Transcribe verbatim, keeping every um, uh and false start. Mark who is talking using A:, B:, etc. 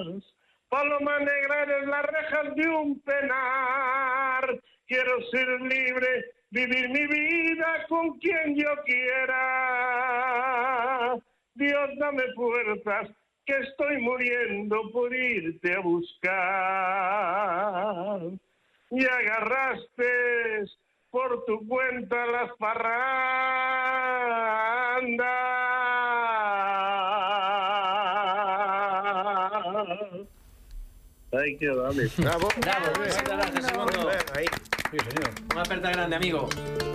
A: Paloma negra, eres las rejas de un penar. Quiero ser libre, vivir mi vida con quien yo quiera. Dios, dame fuerzas, que estoy muriendo por irte a buscar. Y agarraste por tu cuenta las parrandas. Hay que darle.
B: Bravo.
C: Bravo, muchas gracias, Segundo.
B: Ahí.
D: Sí, señor.
C: Una aperta grande, amigo.